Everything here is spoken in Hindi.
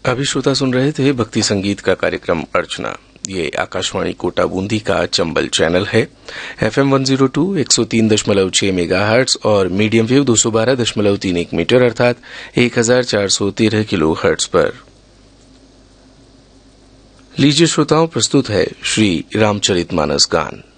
अभी श्रोता सुन रहे थे भक्ति संगीत का कार्यक्रम अर्चना। ये आकाशवाणी कोटा बूंदी का चंबल चैनल है। FM 102 103.6 मेगाहर्ट्ज और मीडियम वेव 212.31 मीटर अर्थात 1413 किलो हर्ट्ज पर। लीजिए श्रोताओं, प्रस्तुत है श्री रामचरितमानस गान।